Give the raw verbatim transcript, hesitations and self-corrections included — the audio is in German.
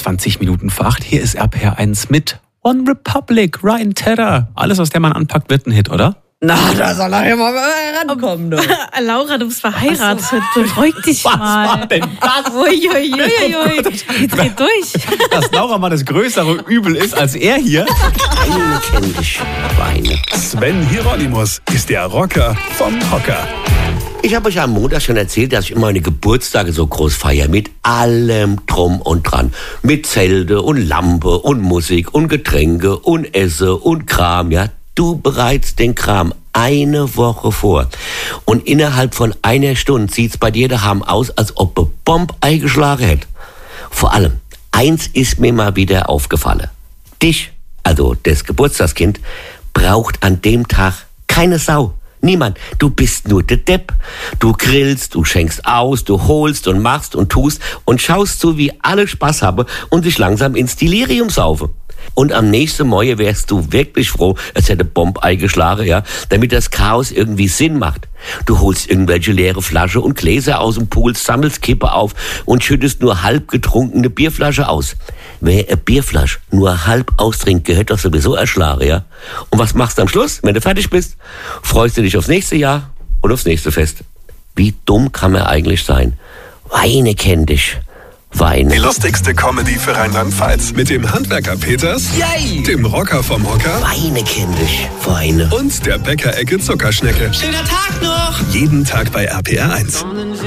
zwanzig Minuten vor acht. Hier ist R P R eins mit One Republic, Ryan Tedder. Alles, was der Mann anpackt, wird ein Hit, oder? Na, da soll er ja mal rankommen. Du. Laura, du bist verheiratet. Beruhig dich Was mal. war denn das? Uiuiuiui. Jetzt geht durch. Dass Laura mal das größere Übel ist als er hier. Weine kenn ich, Weine. Sven Hieronymus ist der Rocker vom Hocker. Ich habe euch am Montag schon erzählt, dass ich immer meine Geburtstage so groß feiere. Mit allem drum und dran. Mit Zelte und Lampe und Musik und Getränke und Esse und Kram, ja. Du bereitest den Kram eine Woche vor. Und innerhalb von einer Stunde sieht's bei dir daheim aus, als ob eine Bombe eingeschlagen hätte. Vor allem, eins ist mir mal wieder aufgefallen. Dich, also das Geburtstagskind, braucht an dem Tag keine Sau. Niemand. Du bist nur der Depp. Du grillst, du schenkst aus, du holst und machst und tust und schaust zu, wie alle Spaß haben und sich langsam ins Delirium saufen. Und am nächsten Morgen wärst du wirklich froh, es hätte Bombe eingeschlagen, ja, damit das Chaos irgendwie Sinn macht. Du holst irgendwelche leere Flasche und Gläser aus dem Pool, sammelst Kippe auf und schüttest nur halb getrunkene Bierflasche aus. Wer eine Bierflasche nur halb austrinkt, gehört doch sowieso erschlagen, ja. Und was machst du am Schluss, wenn du fertig bist? Freust du dich aufs nächste Jahr und aufs nächste Fest? Wie dumm kann man eigentlich sein? Weine kenn dich. Weine. Die lustigste Comedy für Rheinland-Pfalz. Mit dem Handwerker Peters, Yay! dem Rocker vom Hocker Weine kenn dich. Weine. und der Bäckerecke Zuckerschnecke. Schöner Tag noch. Jeden Tag bei R P R eins.